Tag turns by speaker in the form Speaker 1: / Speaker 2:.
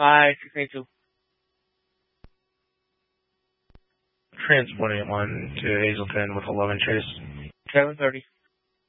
Speaker 1: 682.
Speaker 2: Transporting one to Hazelton with 11 Chase.
Speaker 1: 730.